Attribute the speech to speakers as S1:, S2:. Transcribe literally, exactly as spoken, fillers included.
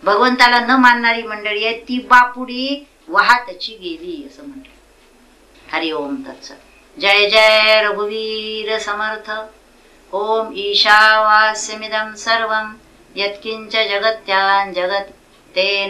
S1: भगवंताला न मानणारी मंडळी आहे ती बापुडी वाहतची गेली असं म्हटलं. हरि ओम तत्सत. जय जय रघुवीर समर्थ. ओम ईशावास्यमिदं सर्वं यत्किंच जगत्यां जगत् तेन